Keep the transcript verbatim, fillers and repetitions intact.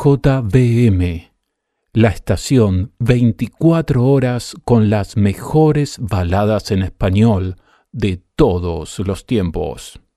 J B M, la estación veinticuatro horas con las mejores baladas en español de todos los tiempos.